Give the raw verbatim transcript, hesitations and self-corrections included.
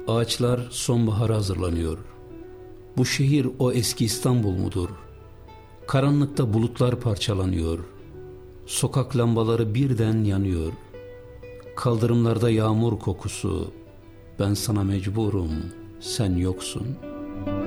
Ağaçlar sonbahara hazırlanıyor. Bu şehir o eski İstanbul mudur? Karanlıkta bulutlar parçalanıyor. Sokak lambaları birden yanıyor. Kaldırımlarda yağmur kokusu. Ben sana mecburum, sen yoksun.